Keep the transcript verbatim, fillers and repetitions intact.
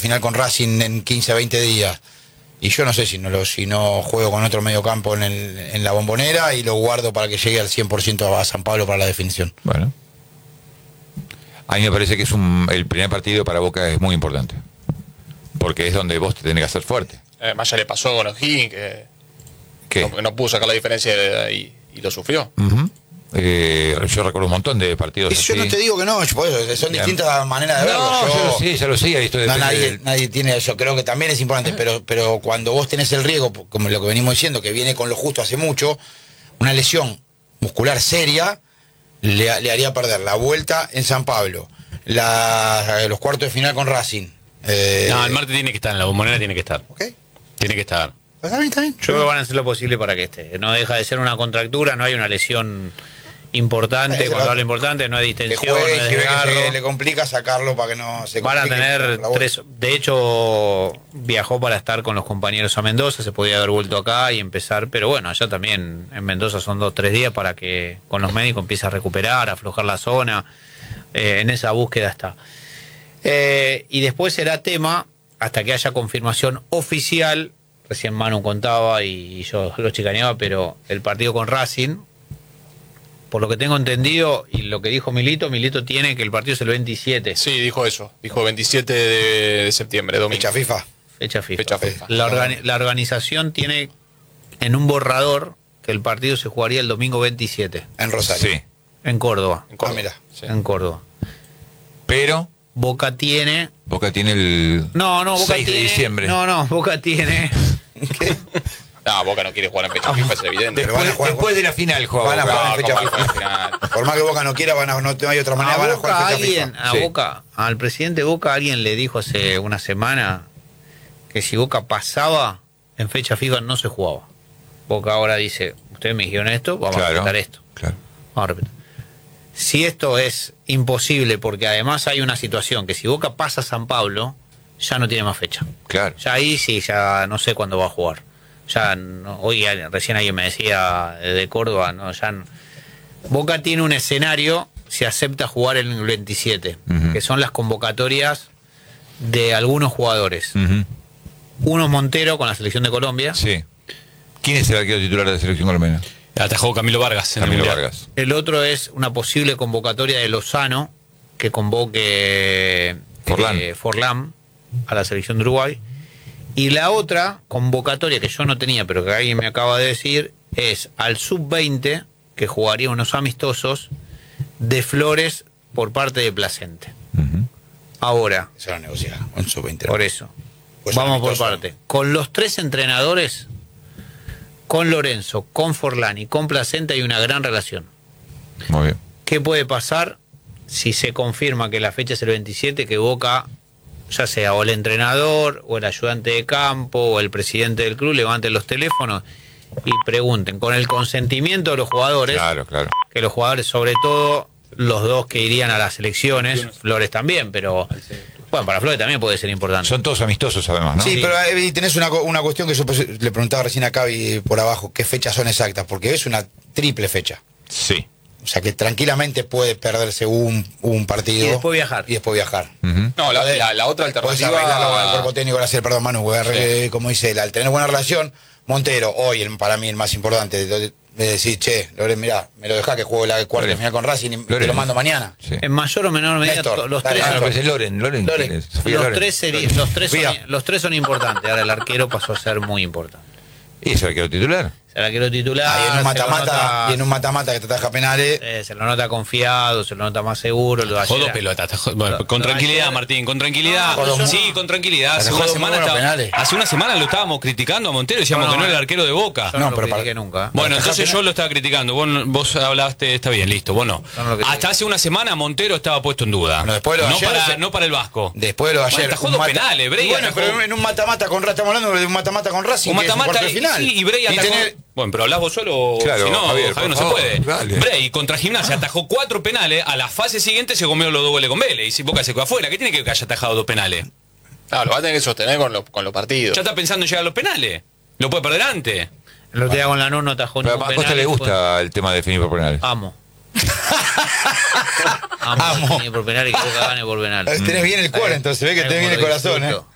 final con Racing en quince a veinte días. Y yo no sé si no, lo, si no juego con otro mediocampo en, el, en la Bombonera y lo guardo para que llegue al cien por ciento a San Pablo para la definición. Bueno. A mí me parece que es un, el primer partido para Boca es muy importante. Porque es donde vos te tenés que hacer fuerte. Además ya le pasó con O'Higgins que ¿Qué? no, no pudo sacar la diferencia de, y, y lo sufrió. Uh-huh. eh, yo recuerdo un montón de partidos Yo así. no te digo que no, pues, son distintas maneras de verlo. No, yo, yo lo sé, ya lo sé. Esto no, nadie, del... nadie tiene, yo creo que también es importante, pero, pero cuando vos tenés el riesgo, como lo que venimos diciendo, que viene con lo justo hace mucho, una lesión muscular seria le, le haría perder la vuelta en San Pablo, la, los cuartos de final con Racing. Eh, No, el martes tiene que estar, en la Bombonera tiene que estar. ¿Ok? Tiene que estar. Está bien, está bien. Yo creo que van a hacer lo posible para que esté. No deja de ser una contractura, no hay una lesión importante. Eso Cuando lo- hablo importante, no hay Que distensión, no juegue, es si ve que desgarro. se le complica sacarlo para que no se Van a complique tener la vuelta. tres. De hecho, viajó para estar con los compañeros a Mendoza. Se podía haber vuelto acá y empezar. Pero bueno, allá también en Mendoza son dos tres días para que con los médicos empiece a recuperar, a aflojar la zona. Eh, en esa búsqueda está. Eh, y después será tema, hasta que haya confirmación oficial. Recién Manu contaba y yo lo chicaneaba, pero el partido con Racing, por lo que tengo entendido y lo que dijo Milito, Milito tiene que el partido es el veintisiete. Sí, dijo eso. Dijo veintisiete de, de septiembre, domingo. Fecha FIFA. Fecha FIFA. Fecha FIFA. La, organi- la organización tiene en un borrador que el partido se jugaría el domingo veintisiete En Rosario. Sí, en Córdoba. En Córdoba. Ah, mira. Sí. En Córdoba. pero Boca tiene. Boca tiene el No, no, Boca seis de tiene. diciembre. No, no, Boca tiene. No, Boca no quiere jugar en fecha FIFA, es evidente. Pero van a Después, jugar- después de la final juega Van a Boca. jugar en No, fecha ¿cómo va a FIFA. jugar al final? Por más que Boca no quiera, van a, no hay otra manera, A van a Boca jugar fecha alguien, FIFA. a Sí. Boca, al presidente Boca alguien le dijo hace una semana que si Boca pasaba en fecha FIFA no se jugaba. Boca ahora dice, ustedes me dijeron esto, vamos a Claro, respetar esto. claro. Vamos a respetar. Si esto es imposible, porque además hay una situación que si Boca pasa a San Pablo, ya no tiene más fecha. Claro. Ya ahí sí, ya no sé cuándo va a jugar. Ya no- hoy alguien- recién alguien me decía eh, de Córdoba, no, ya no. Boca tiene un escenario si acepta jugar en el veintisiete, Ujú. que son las convocatorias de algunos jugadores. Ujú. Uno es Montero con la selección de Colombia, Sí. ¿Quién es el arquero titular de la selección colombiana? Atajó Camilo Vargas en el Camilo Mundial. Vargas. el otro es una posible convocatoria de Lozano, que convoque Forlán. eh, Forlán a la selección de Uruguay. Y la otra convocatoria que yo no tenía, pero que alguien me acaba de decir, es al sub veinte, que jugaría unos amistosos de Flores por parte de Placente. Ujú. Ahora, Eso lo negociar, un sub veinte. por eso, Pues vamos por amistoso. parte. Con los tres entrenadores, con Lorenzo, con Forlán y con Placente hay una gran relación. Muy bien. ¿Qué puede pasar si se confirma que la fecha es el veintisiete, que Boca, ya sea o el entrenador, o el ayudante de campo, o el presidente del club, levanten los teléfonos y pregunten, con el consentimiento de los jugadores, Claro, claro. que los jugadores, sobre todo los dos que irían a las elecciones, Flores también, pero bueno, para Flores también puede ser importante. Son todos amistosos además, ¿no? Sí, Sí. pero eh, tenés una, co- una cuestión que yo pues, le preguntaba recién a Cavi por abajo, ¿qué fechas son exactas? Porque es una triple fecha. Sí. O sea que tranquilamente puede perderse un, un partido. Y después viajar. Y después viajar. Ujú. No, la, la, la otra Podés arreglarlo con el cuerpo alternativa. técnico, hacer, perdón, Manu, voy a arreglar, Sí. como dice él, al tener buena relación, Montero, hoy el- para mí el más importante, de, de decir, che, Loren, mirá, me lo dejá que juego la cuarta Loren. final con Racing y te Loren. lo mando mañana. Sí. En mayor o menor medida, Néstor, to- los dale, tres Ah, no, Néstor. pero es Loren. Loren. Loren. ¿quién es? Sofía los Loren. tres, seri- los, tres son, Sofía. los tres son importantes. Ahora el arquero pasó a ser muy importante. ¿Y es el arquero titular? El arquero titular. Ah, y en un se lo mata-mata, nota- y en un mata-mata que te ataja penales. eh, se lo nota confiado, se lo nota más seguro. Lo Atajó ayer- dos pelotas. atajó- bueno, Lo- con lo tranquilidad, ayer- Martín, con tranquilidad. No, pero yo- sí, con tranquilidad. Hace Atajó una, dos semana muy buenos estaba- penales. hace una semana lo estábamos criticando a Montero y decíamos No, que no no, era el no. arquero de Boca. Yo no, No, lo pero para- critiqué nunca. Bueno, Atajá entonces penal. yo lo estaba criticando. Vos, vos hablaste, está bien, listo. Vos no. Yo no lo critiqué. Hasta hace una semana Montero estaba puesto en duda. Bueno, después de lo de no, ayer para, se- no para el Vasco. Después de lo de Bueno, ayer. atajó un dos mata- penales, Bray Y bueno, atajó- pero en un mata-mata con Racing, estamos hablando de un mata-mata con Racing, Un que es un mata-mata cuarto de y, final. sí, y Bray atajó. tener- Bueno, pero hablás vos solo. o Claro, si no, Javier, Javier, por no favor, se puede. dale. Bray contra Gimnasia atajó cuatro penales. A la fase siguiente se comió los dos goles con Vélez. Y si Boca se quedó afuera, ¿qué tiene que ver que haya atajado dos penales? Claro, lo va a tener que sostener con, lo- con los partidos. Ya está pensando en llegar a los penales. Lo puede perder antes. El otro día con la no no atajó Pero ningún a Costa penal le y fue- gusta el tema de definir por penales. Amo. Amo. Amo. definir por penal y que Boca gane por penal. Tenés bien el cuore, entonces ve que tenés bien el corazón, ¿eh?